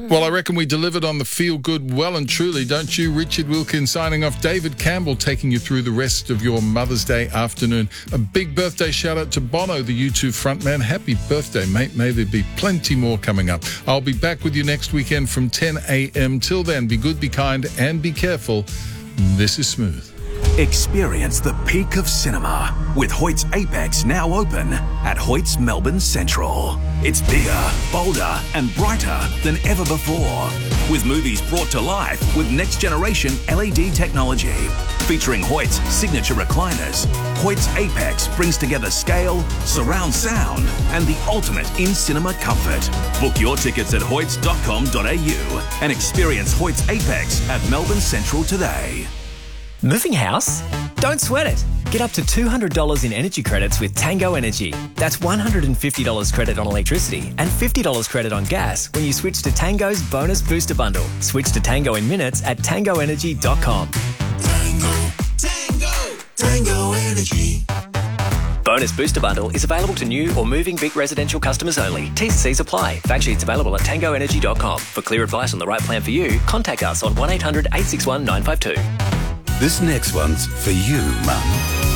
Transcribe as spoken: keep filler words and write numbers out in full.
Well, I reckon we delivered on the feel-good well and truly, don't you? Richard Wilkins signing off. David Campbell taking you through the rest of your Mother's Day afternoon. A big birthday shout-out to Bono, the U two frontman. Happy birthday, mate. May there be plenty more coming up. I'll be back with you next weekend from ten a.m. Till then, be good, be kind, and be careful. This is Smooth. Experience the peak of cinema with Hoyt's Apex now open at Hoyt's Melbourne Central. It's bigger, bolder and brighter than ever before, with movies brought to life with next generation L E D technology. Featuring Hoyt's signature recliners, Hoyt's Apex brings together scale, surround sound and the ultimate in-cinema comfort. Book your tickets at hoyts dot com dot a u and experience Hoyt's Apex at Melbourne Central today. Moving house? Don't sweat it. Get up to two hundred dollars in energy credits with Tango Energy. That's one hundred fifty dollars credit on electricity and fifty dollars credit on gas when you switch to Tango's Bonus Booster Bundle. Switch to Tango in minutes at tango energy dot com. Tango, Tango, Tango Energy. Bonus Booster Bundle is available to new or moving Vic residential customers only. T's and C's apply. Fact sheets available at tango energy dot com. For clear advice on the right plan for you, contact us on one eight hundred eight six one nine five two. This next one's for you, Mum.